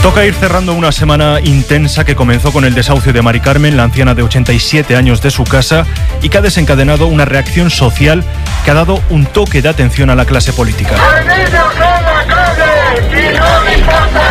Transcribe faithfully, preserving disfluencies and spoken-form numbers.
Toca ir cerrando una semana intensa que comenzó con el desahucio de Mari Carmen, la anciana de ochenta y siete años, de su casa, y que ha desencadenado una reacción social que ha dado un toque de atención a la clase política. ¡Al niño en la calle! ¡Y no me importa